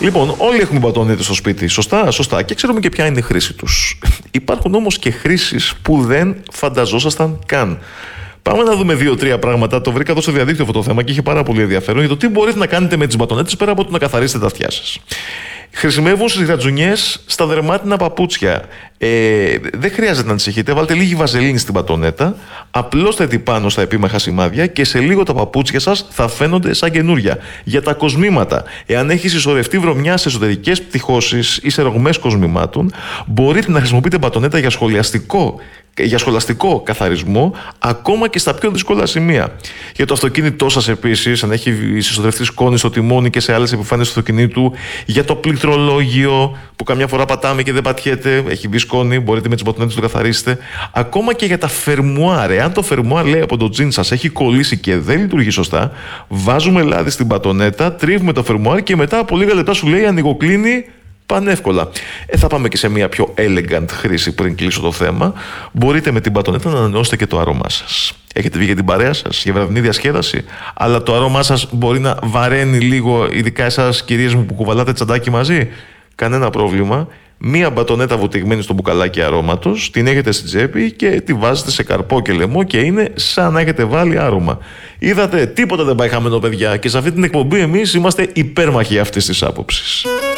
Λοιπόν, όλοι έχουμε μπατονέτες στο σπίτι. Σωστά, σωστά. Και ξέρουμε και ποια είναι η χρήση τους. Υπάρχουν όμως και χρήσεις που δεν φανταζόσασταν καν. Πάμε να δούμε 2-3 πράγματα. Το βρήκα εδώ στο διαδίκτυο αυτό το θέμα και είχε πάρα πολύ ενδιαφέρον για το τι μπορείτε να κάνετε με τις μπατονέτες πέρα από το να καθαρίσετε τα αυτιά σας. Χρησιμεύουν στις ρατζουνιές στα δερμάτινα παπούτσια. Δεν χρειάζεται να ανησυχείτε. Βάλτε λίγη βαζελίνη στην μπατονέτα, απλώστε την πάνω στα επίμαχα σημάδια και σε λίγο τα παπούτσια σας θα φαίνονται σαν καινούρια. Για τα κοσμήματα, εάν έχει συσσωρευτεί βρωμιά σε εσωτερικές πτυχώσεις ή σε ρογμές κοσμημάτων, μπορείτε να χρησιμοποιείτε μπατονέτα για σχολαστικό καθαρισμό, ακόμα και στα πιο δύσκολα σημεία. Για το αυτοκίνητό σας επίσης, αν έχει συσσωρευτεί σκόνη στο τιμόνι και σε άλλες επιφάνειες του αυτοκινήτου, για το πληκτρολόγιο που καμιά φορά πατάμε και δεν πατιέται, έχει μπει σκόνη, μπορείτε με τις μπατονέτες να το καθαρίσετε. Ακόμα και για τα φερμουάρ. Εάν το φερμουάρ, λέει, από το τζιν σας έχει κολλήσει και δεν λειτουργεί σωστά, βάζουμε λάδι στην μπατονέτα, τρίβουμε το φερμουάρ και μετά από λίγα λεπτά σου λέει ανοιγοκλίνει πανεύκολα. Θα πάμε και σε μια πιο elegant χρήση πριν κλείσω το θέμα. Μπορείτε με την μπατονέτα να ανανεώσετε και το άρωμά σας. Έχετε βγει για την παρέα σας, για βραδινή διασκέδαση, αλλά το άρωμά σας μπορεί να βαραίνει λίγο, ειδικά εσάς κυρίες μου που κουβαλάτε τσαντάκι μαζί. Κανένα πρόβλημα. Μία μπατονέτα βουτυγμένη στο μπουκαλάκι αρώματος, την έχετε στην τσέπη και τη βάζετε σε καρπό και λαιμό και είναι σαν να έχετε βάλει άρωμα. Είδατε, τίποτα δεν πάει χαμένο, παιδιά, και σε αυτή την εκπομπή εμείς είμαστε υπέρμαχοι αυτής της άποψης.